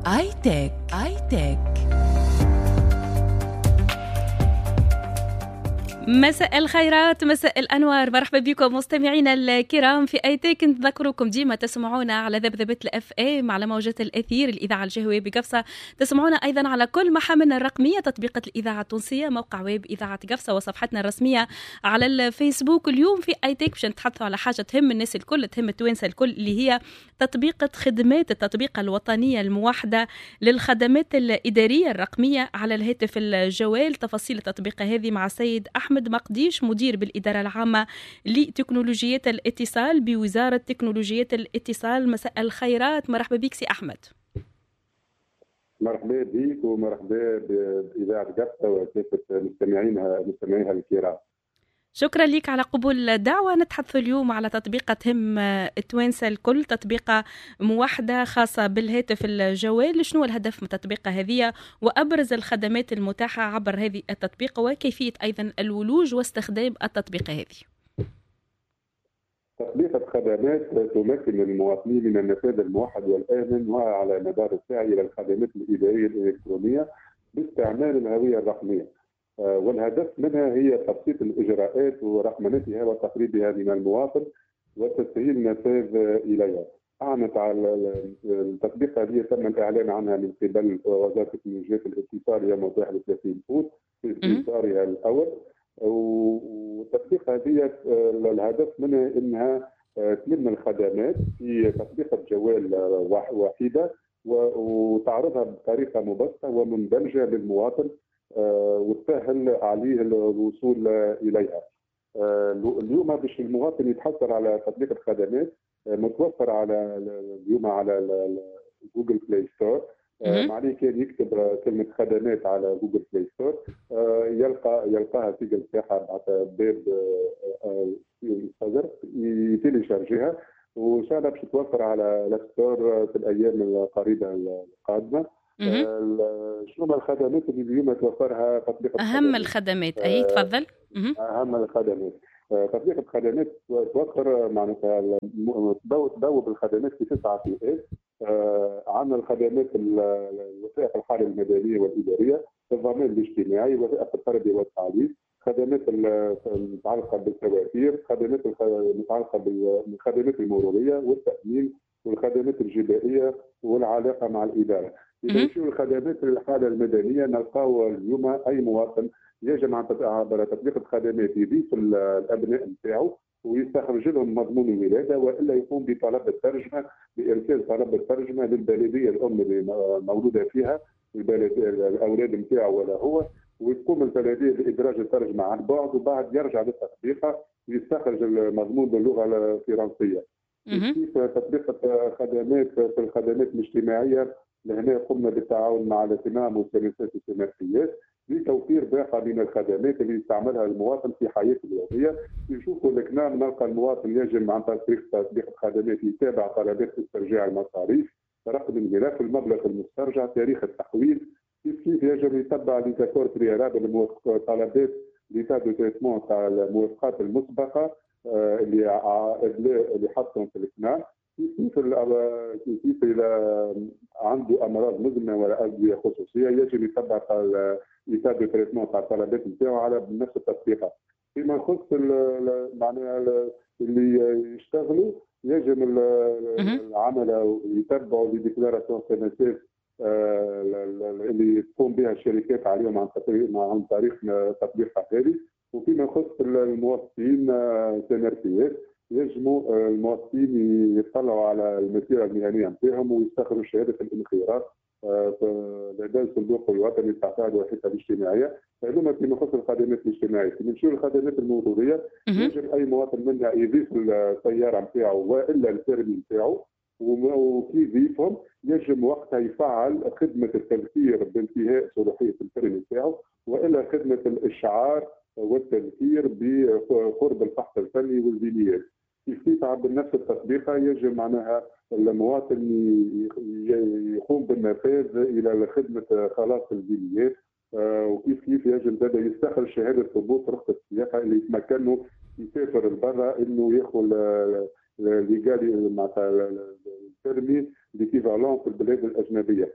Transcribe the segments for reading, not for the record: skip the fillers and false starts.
آي تك. مساء الخيرات، مساء الأنوار، مرحبا بكم مستمعينا الكرام في آي تك. نذكركم ديما تسمعونا على ذبذبة الأف ام على موجة الأثير الإذاعة الجهوية بقفصة. تسمعونا أيضا على كل محاملنا الرقمية، تطبيقة الإذاعة التونسية، موقع ويب إذاعة قفصة، وصفحتنا الرسمية على الفيسبوك. اليوم في آي تك باش نتحدثوا على حاجة تهم الناس الكل، تهم التوانسة الكل، اللي هي تطبيق خدمات التطبيقة الوطنية الموحدة للخدمات الإدارية الرقمية على الهاتف الجوال. تفاصيل التطبيق هذه مع السيد أحمد مقديش، مدير بالإدارة العامة لتكنولوجيات الاتصال بوزارة تكنولوجيات الاتصال. مساء الخيرات، مرحبا بك سي أحمد. مرحبا بك ومرحبا بإذاعة قفصة وكافة مستمعيها الكرام. شكرا لك على قبول الدعوة. نتحدث اليوم على تطبيقة تهم التوانسة الكل، تطبيقة موحدة خاصة بالهاتف الجوال. شنو الهدف من التطبيقة هذه وأبرز الخدمات المتاحة عبر هذه التطبيق وكيفية أيضا الولوج واستخدام التطبيق هذه؟ تطبيق خدمات تمكن المواطنين من النفاذ الموحد والآمن وعلى مدار الساعة إلى الخدمات الإدارية الإلكترونية باستعمال الهوية الرقمية. والهدف منها هي تبسيط الإجراءات ورقمنتها وتقريبها من المواطن وتسهيل النفاذ إليها. أعلنت على التطبيق هذه تم الإعلان عنها من قبل وزارة تكنولوجيات الاتصال يوم 31 أوت في إصدارها الأول. والتطبيق هذه الهدف منها أنها تلم الخدمات في تطبيقة جوال وحيدة وتعرضها بطريقة مبسطة ومندمجة للمواطن وتسهل عليه الوصول إليها. اليوم باش المواطن يتحصل على تطبيق الخدمات متوفر اليوم على جوجل بلاي ستور. معناه كان يكتب كلمة خدمات على جوجل بلاي ستور يلقاها في الساحة بعد باب الصدر يتيليشارجيها، وإن شاء الله باش تتوفر على الستور في الأيام القريبة القادمة. شنو الخدمات اللي اليوم توفرها تطبيق أهم الخدمات؟ أي تفضل. أهم الخدمات تطبيق الخدمات توفر معناتها تبوب الخدمات في 9 فئات. عندنا الخدمات وثائق الحالة المدنية والإدارية، الضمان الاجتماعي، وثائق التربية والتعليم، خدمات المتعلقة بالفواتير، خدمات المتعلقة بالخدمات المرورية والتأمين، والخدمات الجبائية والعلاقة مع الإدارة. إذا نمشيو الخدمات الحالة المدنية نلقاو اليوم أي مواطن يجب عبر تطبيق الخدمات يضيف الأبناء نتاعو ويستخرج لهم مضمون الولادة، وإلا يقوم بطلب الترجمة، بإرسال طلب الترجمة للبلدية الأم اللي مولودة فيها الأولاد نتاعو ولا هو، وتقوم البلدية بإدراج الترجمة عن بعد، وبعد يرجع للتطبيق ويستخرج المضمون باللغة الفرنسية. كيف تطبيق خدمات في الخدمات الاجتماعية، لهنا قمنا بالتعاون مع الائتمان والكنيسات السماحيات لتوفير باقة من الخدمات اللي يستعملها المواطن في حياته اليومية. نشوفوا الكنام نلقى المواطن يجب عن طريق تطبيق الخدمات يتابع طلبات استرجاع المصاريف، رقم الملف، المبلغ المسترجع، تاريخ التحويل، كيف يجب يتبع لي داكور بريالابل طلبات ليتا دو تريتمون تاع الموافقات المسبقة اللي حطهم في الكنام. كيف إذا عنده أمراض مزمنة ولا أدوية خصوصية يجب يتبع إيتاد دو تريتمون تاع الطلبات نتاعو على نفس التطبيقات. فيما يخص معناها اللي يشتغلوا يجب العمل يتبعوا لي ديكلاراسيون سينيتيف اللي تقوم بها الشركات عليهم عن طريق تطبيق هذه. وفيما يخص الموظفين سنرتيات يجموا الموظفين يطلعوا على المسيره المهنيه نتاعهم ويستخرجوا شهاده الانخراط لدى الصندوق الوطني للتعاقد والحساب الاجتماعيه. هذوما فيما يخص الخدمات الاجتماعيه. في نمشيو للخدمات المروريه يجب اي مواطن منا يضيف السياره نتاعو والا البيرمي نتاعو، وكي يضيفهم يجب وقتها يفعل خدمه التذكير بانتهاء صلاحيه البيرمي نتاعو، والا خدمه الاشعار والتذكير بقرب الفحص الفني والفينيات. كيف تعب نفس التطبيق يجب معناها المواطن يقوم بالنفاذ الى خدمه خلاص الفينيات، وكيف يجب زاد يستخرج شهاده ثبوت رخصه السياحه اللي يتمكنه يسافر لبرا انه ياخذ ليغالي معناتها البيرمي ليكيفالون في البلاد الاجنبيه.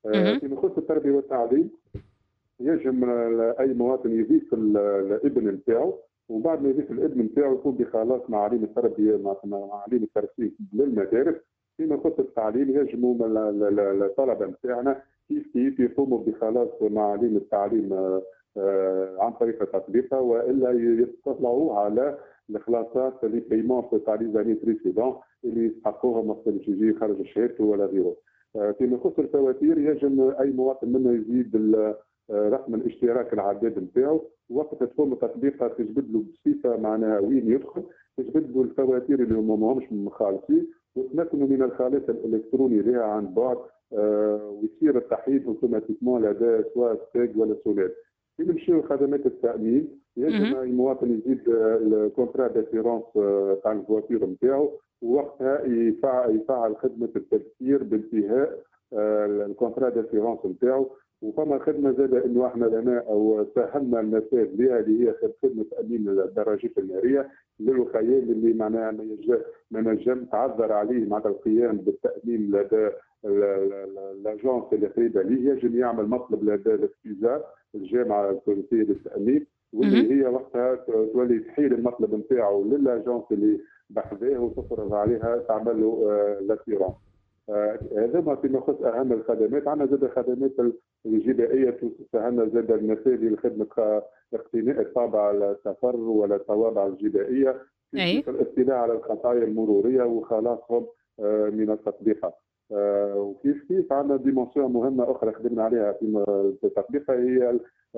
اها. فيما يخص التربيه والتعليم، يجب اي مواطن يضيف الابن نتاعو، وبعد ما يضيف الابن نتاعو يكون بخلاص معالم التربيه مع معالم الترفيه للمدارس. فيما يخص التعليم يجب الطلبه نتاعنا كيف كيف يقوموا بخلاص معالم التعليم عن طريق تطبيقها، والا يطلعوا على الخلاصات اللي بيمون تاع لي زاني بريسيدون اللي يستحقوهم وقت اللي يجي يخرج شهادته ولا غيره. فيما يخص الفواتير يجب اي مواطن منا يزيد رقم الاشتراك العداد نتاعو، وقت تقوم تطبيقها تجبد له بصفه معناها وين يدخل، تجبد له الفواتير اللي هما ماهمش مخالصين، وتمكنوا من الخالص الالكتروني لها عن بعد، ويصير التحديد اوتوماتيكمون لدى سواء ستيج ولا سولاد. في نمشيو لخدمات التامين، يجب المواطن يزيد الكونترا داسيرونس تاع الفواتير نتاعو، ووقتها يفعل خدمه التذكير بانتهاء الكونترا داسيرونس نتاعو. وفما خدمه زاد انه احنا لنا او سهلنا النفاذ بها اللي هي خدمه تامين الدراجات الناريه للوخيال اللي معناها ما نجم تعذر عليه مع القيام بالتامين لدى الاجونس اللي قريبه ليه، يجب يعمل مطلب لدى الفيزا الجامعه التونسيه للتامين، واللي هي وقتها تولي تحيل المطلب نتاعو للاجونس اللي بحذاه وتفرض عليها تعمل له لاسيرونس. هذا فيما يخص اهم الخدمات. عندنا زاد الخدمات الجبائيه، سهلنا زاد المسائل لخدمه اقتناء الطابعه السفر ولا الطوابع الجبائيه في الاطلاع على الخطايا المروريه وخلاصهم من التطبيقات. وكيف كيف عندنا ديمونسيون مهمه اخرى خدمنا عليها في تطبيقها، هي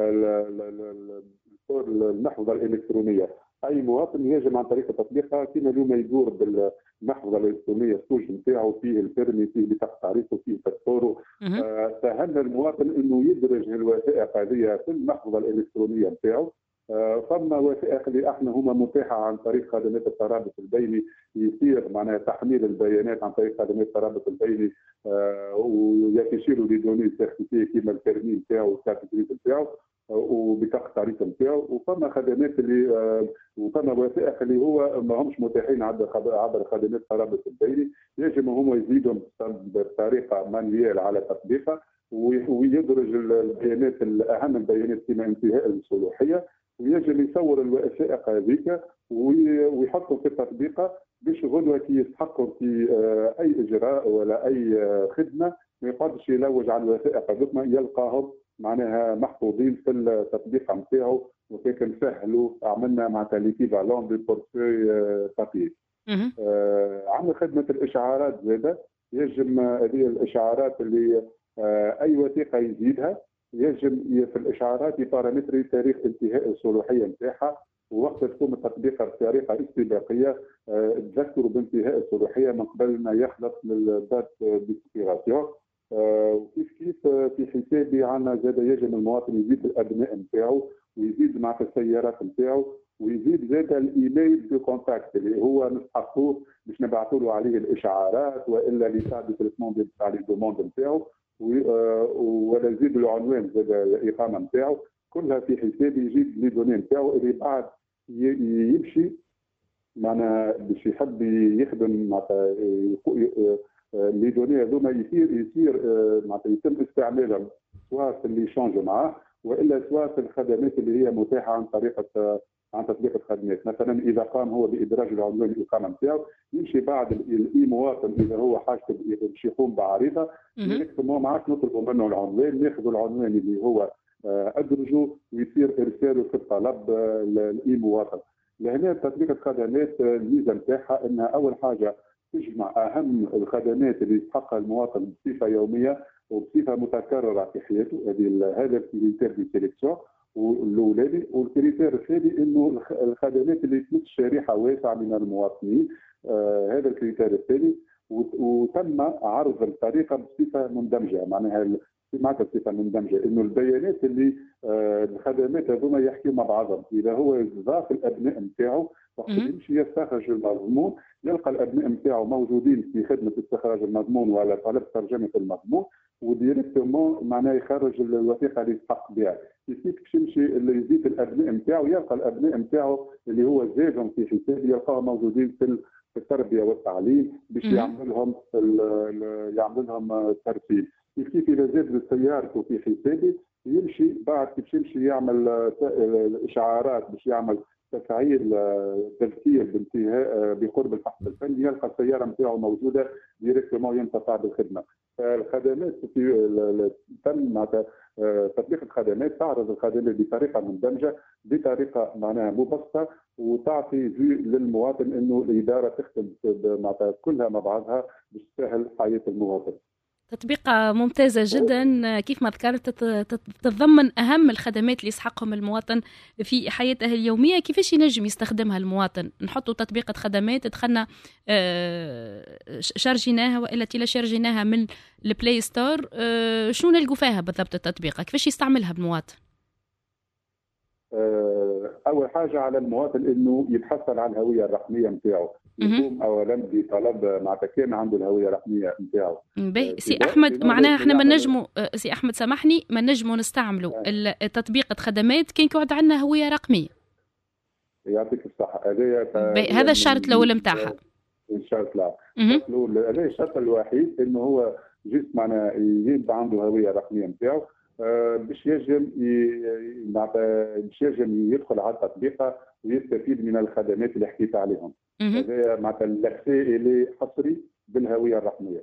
المحفظه الالكترونيه. اي مواطن يجب عن طريق تطبيقها كما اليوم يدور بالمحفظه الالكترونيه السوج نتاعو، فيه البيرمي، فيه بطاقه تعريفه، فيه باسبوره. سهلنا المواطن انه يدرج الوثائق هذه في المحفظه الالكترونيه نتاعو. فما وثائق اللي احنا هما متاحه عن طريق خدمات الترابط البيني، يصير معناها تحميل البيانات عن طريق خدمات الترابط البيني، ويشيروا لي دوني سيرتيفي كيما البيرمي نتاعو والسيرتيفيكيت نتاعو وبطاقه التعريف نتاعو. وفما خدمات اللي وفما وثائق اللي هو ما همش متاحين عبر خدمات الترابط البيني، يجب هما يزيدوا بطريقه مانويال على تطبيقها، ويدرج البيانات اهم البيانات كما انتهاء الصلاحيه، ويجب يصور الوثائق هذيك ويحطهم في التطبيق باش غدوه كي يستحقوا في اي اجراء ولا اي خدمه ما يقعدش يلوج على الوثائق هذوك، يلقاهم معناها محفوظين في التطبيق نتاعو، وكيف نسهلوا عملنا مع ليكيفالون دي بورتفوي بابي. عمل خدمه الاشعارات زاده، يجب هذه الاشعارات اللي اي وثيقه يزيدها يجب في الاشعارات يبارامتري تاريخ انتهاء الصلاحيه نتاعها، ووقت تقوم التطبيق بطريقه استباقيه تذكروا بانتهاء الصلاحيه من قبل ما يخلص للدات ديسبيراسيون. وكيف كيف في حسابي عندنا زاد يجب المواطن يزيد الابناء نتاعو، ويزيد مع السيارات نتاعو، ويزيد زاد الايميل دو كونتاكت اللي هو نستحقوه باش نبعثوا له عليه الاشعارات والا اللي تاع ديتريتمون تاع لي دوموند نتاعو، ولا يزيد العنوان زاد الاقامه نتاعو، كلها في حسابي يزيد لي دوني نتاعو اللي بعد يمشي معناها باش يحب يخدم معناتها لي دوني هذوما يصير معناتها يتم استعمالهم سواء في اللي شونج معاه والا سواء في الخدمات اللي هي متاحه عن تطبيق الخدمات. مثلا اذا قام هو بادراج العنوان الاقامه نتاعو، يمشي بعد الاي مواطن اذا هو حاجته باش يقوم بعريضه ديريكتومون ما عادش نطلبوا منه العنوان، ناخذوا العنوان اللي هو ادرجه ويصير ارساله في الطلب للاي مواطن. لهنا تطبيق الخدمات الميزه نتاعها انها اول حاجه تجمع اهم الخدمات اللي يستحقها المواطن بصفه يوميه وبصفه متكرره في حياته. هذا الكريتير دي سيليكسيون الاولاني. والكريتير الثاني انه الخدمات اللي تمس شريحه واسعه من المواطنين، هذا الكريتير الثاني. وتم عرض الطريقه بصفه مندمجه، معناها بصفه مندمجه انه البيانات اللي الخدمات هذوما يحكيوا مع بعضهم. اذا هو ضاف الابناء نتاعو وقت يمشي يستخرج المضمون يلقى الابناء نتاعو موجودين في خدمه استخراج المضمون ولا طلب ترجمه المضمون، وديريكتومون معناه يخرج الوثيقه اللي يستحق بها. كيف يمشي اللي يزيد الابناء نتاعو يلقى الابناء نتاعو اللي هو زادهم في حساب يلقاهم موجودين في التربيه والتعليم باش يعمل لهم ترتيب. كيف إذا زاد سيارته في حسابي يمشي بعد كيف يمشي يعمل إشعارات باش يعمل تفعيل تذكير بانتهاء بقرب الفحص الفني، يلقى السيارة نتاعو موجودة ديريكتومون ينقطع بالخدمة. فالخدمات تم معناتها تطبيق الخدمات تعرض الخدمات بطريقة مندمجة بطريقة معناها مبسطة وتعطي في للمواطن انه الاداره تخدم معناتها كلها مع بعضها باش تسهل حياه المواطن. تطبيقة ممتازة جدا كيف ما ذكرت، تتضمن أهم الخدمات اللي يسحقهم المواطن في حياته اليومية. كيفاش ينجم يستخدمها المواطن؟ نحطوا تطبيقة خدمات دخلنا شارجيناها وإلا تلا شارجيناها من البلاي ستور، شنو نلقوا فيها بالضبط التطبيقة؟ كيفاش يستعملها المواطن؟ اول حاجه على المواطن انه يتحصل على الهويه الرقميه نتاعو، يقوم اولا بطلب معناتها كان عنده الهويه الرقميه نتاعو. سي احمد، معناها احنا ما نجموا، سي احمد سامحني، ما نجموا نستعملوا تطبيق خدمات كان يقعد عندنا هويه رقميه. يعطيك الصحه. هذا الشرط الاول نتاعها. الشرط الاول، هذا الشرط الوحيد انه هو جيت معناها يبقى عنده هويه رقميه نتاعو باش ينجم يدخل على التطبيق ويستفيد من الخدمات اللي حكيت عليهم. هذا معناتها الاكسي اللي حصري بالهويه الرقميه،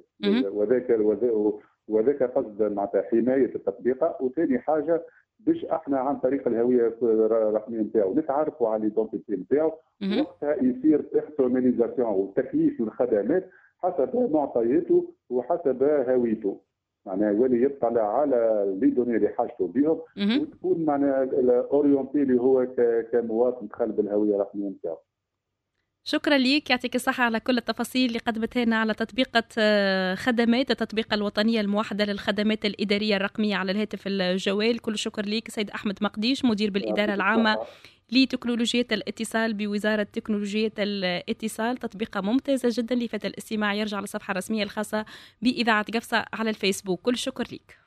وذاك قصد معناتها حمايه التطبيق. وثاني حاجه باش احنا عن طريق الهويه الرقميه نتاعو نتعرفوا على ليدونتيتي نتاعو، وقتها يصير بيرسوناليزاسيون وتكييف الخدمات حسب معطياته وحسب هويته. معناها يولي يطلع على لي دوني اللي حاجته بهم وتكون معناها اورينتي اللي هو كمواطن دخل بالهويه الرقميه نتاعو. شكرا ليك، يعطيك الصحة على كل التفاصيل اللي قدمتها لنا على تطبيقة خدمات، التطبيقة الوطنية الموحدة للخدمات الإدارية الرقمية على الهاتف الجوال. كل شكر ليك سيد أحمد مقديش، مدير بالإدارة العامة لتكنولوجية الاتصال بوزارة تكنولوجية الاتصال. تطبيقة ممتازة جدا لفتى الاستماع، يرجع للصفحة الرسمية الخاصة بإذاعة قفصة على الفيسبوك. كل شكر ليك.